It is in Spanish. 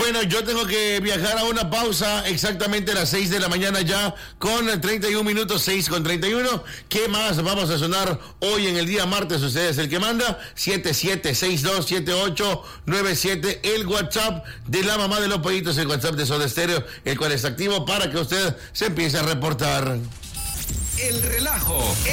Bueno, yo tengo que viajar a una pausa exactamente a las 6 de la mañana ya con 31 minutos, 6 con 31. ¿Qué más vamos a sonar hoy en el día martes? Usted es el que manda. 77627897, el WhatsApp de la mamá de los pollitos, el WhatsApp de Soda Stereo, el cual está activo para que usted se empiece a reportar. El relajo